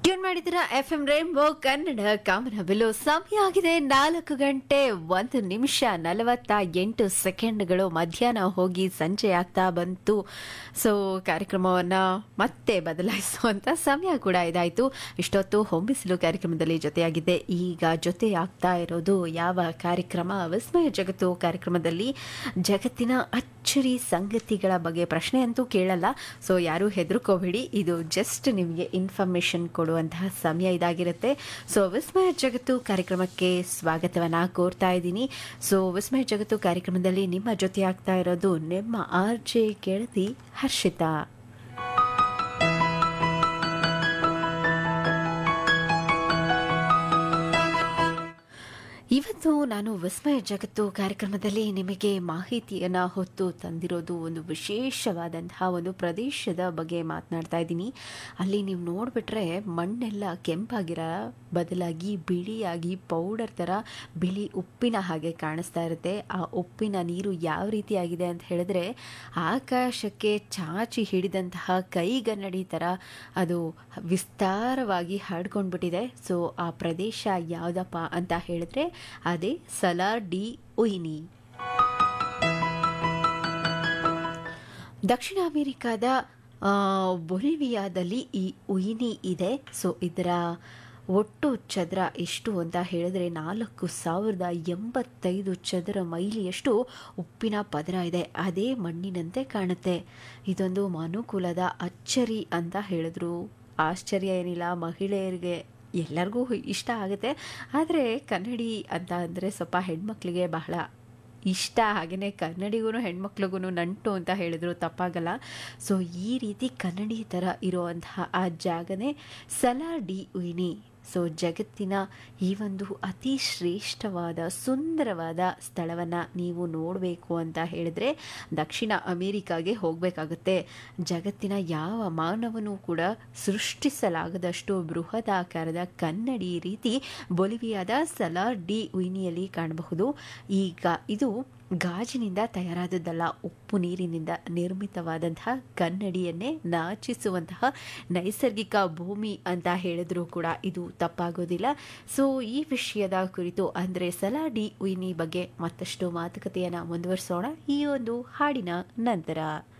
Tune ಮಾಡಿದಿರ FM rainbow Kannada ಕಾಮನಬಿಲ್ಲು. ಸಮಯ ಆಗಿದೆ 4:01:48 ಮಧ್ಯಾಹ್ನ ಹೋಗಿ ಸಂಜೆ ಆಗ್ತಾ ಬಂತು. ಸೊ ಕಾರ್ಯಕ್ರಮವನ್ನ ಮತ್ತೆ ಬದಲಾಯಿಸುವಂತ ಸಮಯ ಕೂಡ ಇದಾಯಿತು. ಇಷ್ಟೊತ್ತು ಹೊಂಬಿಸಿಲು ಕಾರ್ಯಕ್ರಮದಲ್ಲಿ ಜೊತೆಯಾಗಿದ್ದೆ. ಈಗ ಜೊತೆಯಾಗ್ತಾ ಇರೋದು ಯಾವ ಕಾರ್ಯಕ್ರಮ? ವಿಸ್ಮಯ ಜಗತ್ತು ಕಾರ್ಯಕ್ರಮದಲ್ಲಿ ಜಗತ್ತಿನ ಅಚ್ಚರಿ ಸಂಗತಿಗಳ ಬಗ್ಗೆ ಪ್ರಶ್ನೆ ಅಂತೂ ಕೇಳಲ್ಲ. ಸೊ ಯಾರು ಹೆದರ್ಕೋಬೇಡಿ, ಇದು ಜಸ್ಟ್ ನಿಮಗೆ ಇನ್ಫಾರ್ಮೇಶನ್ ಕೊಡುವಂತಹ ಸಮಯ ಇದಾಗಿರುತ್ತೆ. ಸೊ ವಿಸ್ಮಯ ಜಗತ್ತು ಕಾರ್ಯಕ್ರಮಕ್ಕೆ ಸ್ವಾಗತವನ್ನ ಕೋರ್ತಾ ಇದ್ದೀನಿ. ಸೊ ವಿಸ್ಮಯ ಜಗತ್ತು ಕಾರ್ಯಕ್ರಮದಲ್ಲಿ ನಿಮ್ಮ ಜೊತೆ ಆಗ್ತಾ ಇರೋದು ನಿಮ್ಮ RJ ಗೆಳತಿ ಹರ್ಷಿತಾ. ಇವತ್ತು ನಾನು ವಿಸ್ಮಯ ಜಗತ್ತು ಕಾರ್ಯಕ್ರಮದಲ್ಲಿ ನಿಮಗೆ ಮಾಹಿತಿಯನ್ನು ಹೊತ್ತು ತಂದಿರೋದು ಒಂದು ವಿಶೇಷವಾದಂತಹ ಒಂದು ಪ್ರದೇಶದ ಬಗ್ಗೆ ಮಾತನಾಡ್ತಾ ಇದ್ದೀನಿ. ಅಲ್ಲಿ ನೀವು ನೋಡಿಬಿಟ್ರೆ ಮಣ್ಣೆಲ್ಲ ಕೆಂಪಾಗಿರ ಬದಲಾಗಿ ಬಿಳಿಯಾಗಿ ಪೌಡರ್ ಥರ ಬಿಳಿ ಉಪ್ಪಿನ ಹಾಗೆ ಕಾಣಿಸ್ತಾ ಇರುತ್ತೆ. ಆ ಉಪ್ಪಿನ ನೀರು ಯಾವ ರೀತಿಯಾಗಿದೆ ಅಂತ ಹೇಳಿದ್ರೆ ಆಕಾಶಕ್ಕೆ ಚಾಚಿ ಹಿಡಿದಂತಹ ಕೈಗನ್ನಡಿ ಥರ ಅದು ವಿಸ್ತಾರವಾಗಿ ಹರಡ್ಕೊಂಡ್ಬಿಟ್ಟಿದೆ. ಸೊ ಆ ಪ್ರದೇಶ ಯಾವುದಪ್ಪ ಅಂತ ಹೇಳಿದ್ರೆ ಅದೇ ಸಲಾರ್ ಡಿ ಉಯಿನಿ. ದಕ್ಷಿಣ ಅಮೆರಿಕಾದ ಬೊಲಿವಿಯಾದಲ್ಲಿ ಈ ಉಯಿನಿ ಇದೆ. ಸೊ ಇದರ ಒಟ್ಟು ಚದರ ಎಷ್ಟು ಅಂತ ಹೇಳಿದ್ರೆ 4085 ಚದರ ಮೈಲಿಯಷ್ಟು ಉಪ್ಪಿನ ಪದರ ಇದೆ. ಅದೇ ಮಣ್ಣಿನಂತೆ ಕಾಣುತ್ತೆ. ಇದೊಂದು ಮನುಕುಲದ ಅಚ್ಚರಿ ಅಂತ ಹೇಳಿದ್ರು ಆಶ್ಚರ್ಯ ಏನಿಲ್ಲ. ಮಹಿಳೆಯರಿಗೆ ಎಲ್ಲರಿಗೂ ಇಷ್ಟ ಆಗುತ್ತೆ. ಆದರೆ ಕನ್ನಡಿ ಅಂತ ಅಂದರೆ ಸ್ವಲ್ಪ ಹೆಣ್ಮಕ್ಳಿಗೆ ಬಹಳ ಇಷ್ಟ. ಹಾಗೆಯೇ ಕನ್ನಡಿಗೂ ಹೆಣ್ಮಕ್ಳಿಗೂ ನಂಟು ಅಂತ ಹೇಳಿದ್ರು ತಪ್ಪಾಗಲ್ಲ. ಸೊ ಈ ರೀತಿ ಕನ್ನಡಿ ಥರ ಇರುವಂತಹ ಆ ಜಾಗನೇ ಸಲಾರ್ ಡಿ ಉಯಿನಿ. ಸೊ ಜಗತ್ತಿನ ಈ ಒಂದು ಅತಿ ಶ್ರೇಷ್ಠವಾದ ಸುಂದರವಾದ ಸ್ಥಳವನ್ನು ನೀವು ನೋಡಬೇಕು ಅಂತ ಹೇಳಿದ್ರೆ ದಕ್ಷಿಣ ಅಮೇರಿಕಾಗೆ ಹೋಗಬೇಕಾಗುತ್ತೆ. ಜಗತ್ತಿನ ಯಾವ ಮಾನವನೂ ಕೂಡ ಸೃಷ್ಟಿಸಲಾಗದಷ್ಟು ಬೃಹದಾಕಾರದ ಕನ್ನಡಿ ರೀತಿ ಬೊಲಿವಿಯಾದ ಸಲಾರ್ ಡಿ ಉಯಿನಿಯಲ್ಲಿ ಕಾಣಬಹುದು. ಈಗ ಇದು ಗಾಜಿನಿಂದ ತಯಾರಾದದ್ದಲ್ಲ, ಉಪ್ಪು ನೀರಿನಿಂದ ನಿರ್ಮಿತವಾದಂತಹ ಕನ್ನಡಿಯನ್ನೇ ನಾಚಿಸುವಂತಹ ನೈಸರ್ಗಿಕ ಭೂಮಿ ಅಂತ ಹೇಳಿದ್ರೂ ಕೂಡ ಇದು ತಪ್ಪಾಗೋದಿಲ್ಲ. ಸೊ ಈ ವಿಷಯದ ಕುರಿತು ಅಂದರೆ ಸಲಾರ್ ಡಿ ಉಯಿನಿ ಬಗ್ಗೆ ಮತ್ತಷ್ಟು ಮಾತುಕತೆಯನ್ನು ಮುಂದುವರಿಸೋಣ ಈ ಒಂದು ಹಾಡಿನ ನಂತರ.